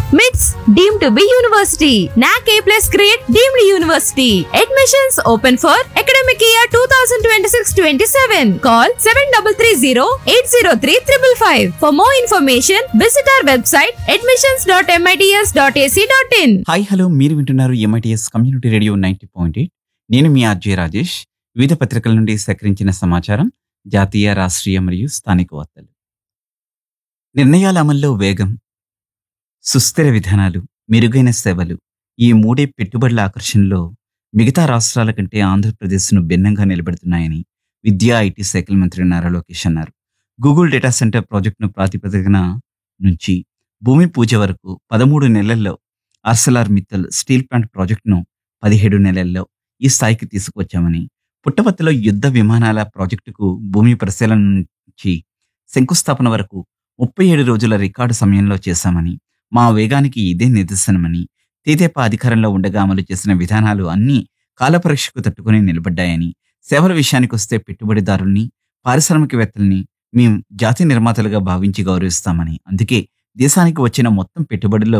MITS deemed to be university. NAC A+ grade deemed university. Admissions open for academic year 2026-27. Call 7330-803-555. For more information, visit our website admissions.mits.ac.in. Hi hello, మీరు వింటున్నారు MITS community radio 90.8. నేను మీ RJ Rajesh. వివిధ పత్రికల నుండి సేకరించిన సమాచారం, జాతీయ, రాష్ట్రీయ మరియు స్థానిక వార్తలు. నిర్ణయాల అమల్లో వేగం, సుస్థిర విధానాలు, మెరుగైన సేవలు, ఈ మూడే పెట్టుబడుల ఆకర్షణలో మిగతా రాష్ట్రాల కంటే ఆంధ్రప్రదేశ్ను భిన్నంగా నిలబెడుతున్నాయని విద్యా ఐటీ శాఖల మంత్రి నారా లోకేష్ అన్నారు. గూగుల్ డేటా సెంటర్ ప్రాజెక్టును ప్రాతిపదికన నుంచి భూమి పూజ వరకు 13 నెలల్లో, ఆర్సెలార్ మిత్తల్ స్టీల్ ప్లాంట్ ప్రాజెక్టును 17 నెలల్లో ఈ స్థాయికి తీసుకువచ్చామని, పుట్టపర్తిలో యుద్ధ విమానాల ప్రాజెక్టుకు భూమి పరిశీలన నుంచి శంకుస్థాపన వరకు 37 రోజుల రికార్డు సమయంలో చేశామని, మా వేగానికి ఇదే నిదర్శనమని, తెదేపా అధికారంలో ఉండగా అమలు చేసిన విధానాలు అన్నీ కాలపరీక్షకు తట్టుకుని నిలబడ్డాయని, సేవల విషయానికి వస్తే పెట్టుబడిదారుల్ని, పారిశ్రామికవేత్తల్ని మేం జాతి నిర్మాతలుగా భావించి గౌరవిస్తామని, అందుకే దేశానికి వచ్చిన మొత్తం పెట్టుబడిలో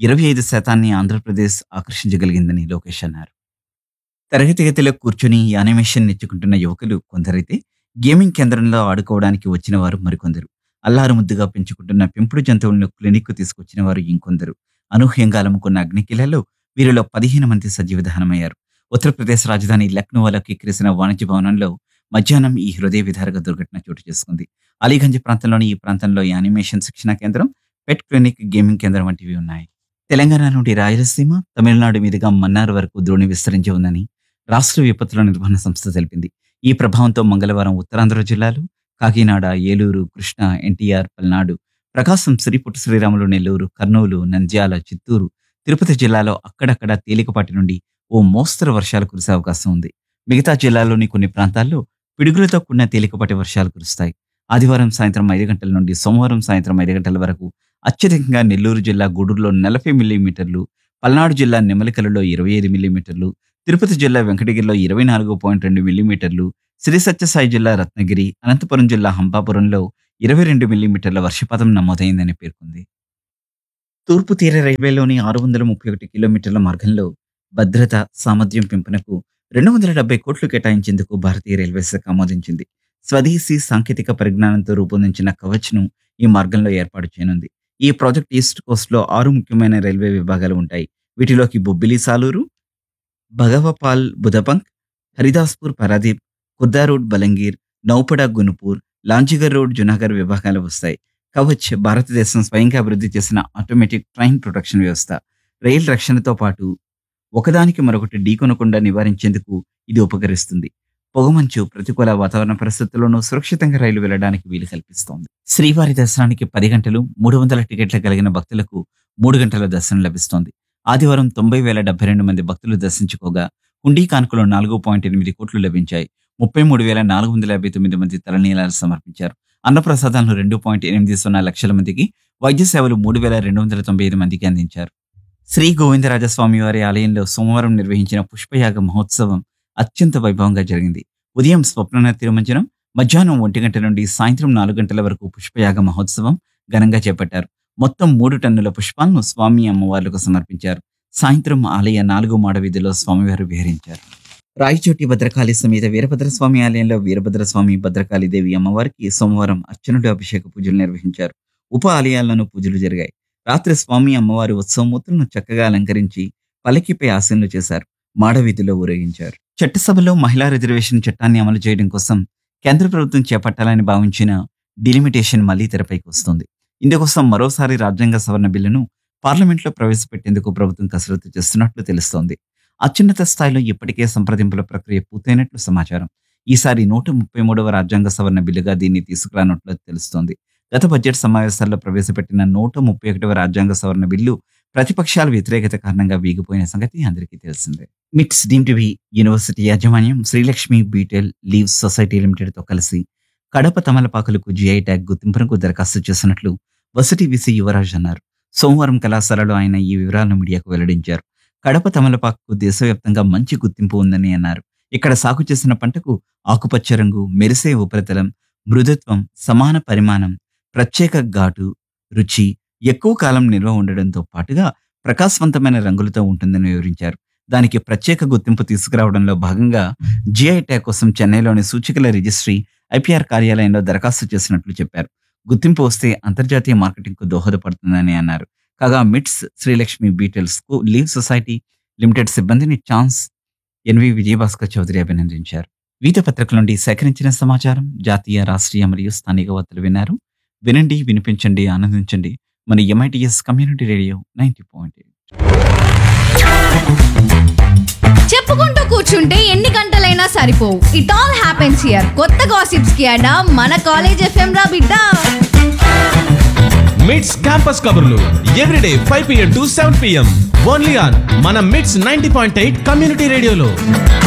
25% ఆంధ్రప్రదేశ్ ఆకర్షించగలిగిందని లోకేష్ అన్నారు. తరగతి గదిలో కూర్చొని యానిమేషన్ నేర్చుకుంటున్న యువకులు కొందరైతే, గేమింగ్ కేంద్రంలో ఆడుకోవడానికి వచ్చిన వారు మరికొందరు, అల్లారు ముద్దుగా పెంచుకుంటున్న పెంపుడు జంతువులను క్లినిక్కు తీసుకొచ్చిన వారు ఇంకొందరు. అనూహ్యంగా అలుముకున్న అగ్నికిలలో వీరిలో 15 మంది సజీవదహనమయ్యారు. ఉత్తరప్రదేశ్ రాజధాని లక్నోలోకి ఎక్కిరిసిన వాణిజ్య భవనంలో మధ్యాహ్నం ఈ హృదయ విదారక దుర్ఘటన చోటు చేసుకుంది. అలీగంజ్ ప్రాంతంలోని ఈ ప్రాంతంలో యానిమేషన్ శిక్షణ కేంద్రం, పెట్ క్లినిక్, గేమింగ్ కేంద్రం వంటివి ఉన్నాయి. తెలంగాణ నుండి రాయలసీమ, తమిళనాడు మీదుగా మన్నార్ వరకు ద్రోణి విస్తరించి ఉందని రాష్ట్ర విపత్తుల నిర్వహణ సంస్థ తెలిపింది. ఈ ప్రభావంతో మంగళవారం ఉత్తరాంధ్ర జిల్లాలు కాకినాడ, ఏలూరు, కృష్ణా, ఎన్టీఆర్, పల్నాడు, ప్రకాశం, శ్రీపుట్టి శ్రీరాములు, నెల్లూరు, కర్నూలు, నంద్యాల, చిత్తూరు, తిరుపతి జిల్లాలో అక్కడక్కడ తేలికపాటి నుండి ఓ మోస్తరు వర్షాలు కురిసే అవకాశం ఉంది. మిగతా జిల్లాల్లోని కొన్ని ప్రాంతాల్లో పిడుగులతో కూడిన తేలికపాటి వర్షాలు కురుస్తాయి. ఆదివారం సాయంత్రం 5 గంటల నుండి సోమవారం సాయంత్రం 5 గంటల వరకు అత్యధికంగా నెల్లూరు జిల్లా గూడూరులో 40 మిల్లీమీటర్లు, పల్నాడు జిల్లా నెమలికలలో 25 మిల్లీమీటర్లు, తిరుపతి జిల్లా వెంకటగిరిలో 24.2 మిల్లీమీటర్లు, శ్రీ సత్యసాయి జిల్లా రత్నగిరి, అనంతపురం జిల్లా హంపాపురంలో 22 మిల్లీమీటర్ల వర్షపాతం నమోదైందని పేర్కొంది. తూర్పు తీర రైల్వేలోని 631 కిలోమీటర్ల మార్గంలో భద్రత, సామర్థ్యం పెంపునకు 270 కోట్లు కేటాయించేందుకు భారతీయ రైల్వే శాఖ ఆమోదించింది. స్వదేశీ సాంకేతిక పరిజ్ఞానంతో రూపొందించిన కవచ్ను ఈ మార్గంలో ఏర్పాటు చేయనుంది. ఈ ప్రాజెక్ట్ ఈస్ట్ కోస్ట్లో 6 ముఖ్యమైన రైల్వే విభాగాలు ఉంటాయి. వీటిలోకి బొబ్బిలి సాలూరు, భగవపాల్ బుధబంక్, హరిదాస్పూర్ పరాదీప్, కుర్దా రోడ్ బలంగీర్, నౌపడా గునుపూర్, లాంచిగర్ రోడ్ జునాగర్ విభాగాలు వస్తాయి. కవచ్ భారతదేశం స్వయంగా అభివృద్ధి చేసిన ఆటోమేటిక్ ట్రైన్ ప్రొటెక్షన్ వ్యవస్థ. రైలు రక్షణతో పాటు ఒకదానికి మరొకటి ఢీకొనకుండా నివారించేందుకు ఇది ఉపకరిస్తుంది. పొగమంచు, ప్రతికూల వాతావరణ పరిస్థితుల్లోనూ సురక్షితంగా రైలు వెళ్లడానికి వీలు కల్పిస్తోంది. శ్రీవారి దర్శనానికి 10 గంటలు, 300 టికెట్లు కలిగిన భక్తులకు 3 గంటల దర్శనం లభిస్తోంది. ఆదివారం 90,072 మంది భక్తులు దర్శించుకోగా హుండీ కానుకలు 4.8 కోట్లు లభించాయి. 33,459 మంది తలనీలాలు సమర్పించారు. అన్నప్రసాదాలను 2.80 లక్షల మందికి, వైద్య సేవలు 3,295 మందికి అందించారు. శ్రీ గోవిందరాజస్వామి వారి ఆలయంలో సోమవారం నిర్వహించిన పుష్పయాగ మహోత్సవం అత్యంత వైభవంగా జరిగింది. ఉదయం స్వప్న తిరుమంజనం, మధ్యాహ్నం 1 గంట నుండి సాయంత్రం 4 గంటల వరకు పుష్పయాగ మహోత్సవం ఘనంగా చేపట్టారు. మొత్తం 3 టన్నుల పుష్పాలను స్వామి అమ్మవార్లకు సమర్పించారు. సాయంత్రం ఆలయ 4వ మాడ వీధిలో స్వామివారు విహరించారు. రాయచోటి భద్రకాళి సమేత వీరభద్రస్వామి ఆలయంలో వీరభద్రస్వామి, భద్రకాళీదేవి అమ్మవారికి సోమవారం అర్చనుడు అభిషేక పూజలు నిర్వహించారు. ఉప ఆలయాల్లోనూ పూజలు జరిగాయి. రాత్రి స్వామి అమ్మవారి ఉత్సవమూర్తులను చక్కగా అలంకరించి పల్లకిపై ఆసీనులు చేశారు. మాడవీధిలో ఊరేగించారు. చట్టసభలో మహిళా రిజర్వేషన్ చట్టాన్ని అమలు చేయడం కోసం కేంద్ర ప్రభుత్వం చేపట్టాలని భావించిన డిలిమిటేషన్ మళ్లీ తెరపైకి వస్తుంది. ఇందుకోసం మరోసారి రాజ్యాంగ సవరణ బిల్లును పార్లమెంట్లో ప్రవేశపెట్టేందుకు ప్రభుత్వం కసరత్తు చేస్తున్నట్లు తెలుస్తోంది. అత్యున్నత స్థాయిలో ఇప్పటికే సంప్రదింపుల ప్రక్రియ పూర్తయినట్లు సమాచారం. ఈసారి 133వ రాజ్యాంగ సవరణ బిల్లుగా దీన్ని తీసుకురానున్నట్లు తెలుస్తోంది. గత బడ్జెట్ సమావేశాల్లో ప్రవేశపెట్టిన 131వ రాజ్యాంగ సవరణ బిల్లు ప్రతిపక్షాల వ్యతిరేకత కారణంగా వీగిపోయిన సంగతి అందరికీ తెలిసిందే. మిట్స్ డీమ్డ్ టు బి యూనివర్సిటీ యాజమాన్యం శ్రీలక్ష్మి బీటెల్ లీవ్స్ సొసైటీ లిమిటెడ్తో కలిసి కడప తమలపాకులకు జిఐ ట్యాగ్ గుర్తింపునకు దరఖాస్తు చేసినట్లు వర్సిటీ వీసీ యువరాజ్ అన్నారు. సోమవారం కళాశాలలో ఆయన ఈ వివరాలను మీడియాకు వెల్లడించారు. కడప తమలపాకుకు దేశవ్యాప్తంగా మంచి గుర్తింపు ఉందని అన్నారు. ఇక్కడ సాగు చేసిన పంటకు ఆకుపచ్చ రంగు, మెరిసే ఉపరితలం, మృదుత్వం, సమాన పరిమాణం, ప్రత్యేక ఘాటు, రుచి, ఎక్కువ కాలం నిల్వ ఉండడంతో పాటుగా ప్రకాశవంతమైన రంగులతో ఉంటుందని వివరించారు. దానికి ప్రత్యేక గుర్తింపు తీసుకురావడంలో భాగంగా జిఐ ట్యాగ్ కోసం చెన్నైలోని సూచికల రిజిస్ట్రీ ఐపీఆర్ కార్యాలయంలో దరఖాస్తు చేసినట్లు చెప్పారు. గుర్తింపు వస్తే అంతర్జాతీయ మార్కెటింగ్కు దోహదపడుతుందని అన్నారు. కాగా మిట్స్ శ్రీలక్ష్మి బీటెల్స్ కు లీవ్ సొసైటీ లిమిటెడ్ సిబ్బందిని ఛాన్స్ ఎన్వి విజయభాస్కర్ చౌదరి అభినందించారు. వివిధ పత్రికల నుండి సేకరించిన సమాచారం, జాతీయ, రాష్ట్రీయ మరియు స్థానిక వార్తలు విన్నారు. వినండి, వినిపించండి, ఆనందించండి. మన ఎంఐటిఎస్ కమ్యూనిటీ రేడియో 90.8. చెప్పుకుంటూ కూర్చుంటే ఎన్ని గంటలైనా సరిపోవు. It all happens here. కొత్త గాసిప్స్ కి అడా మన కాలేజ్ ఎఫ్ఎం రా బిడ్డ. మిట్స్ క్యాంపస్ కబుర్లు everyday 5 PM to 7 PM only on మన మిట్స్ 90.8 కమ్యూనిటీ రేడియోలో.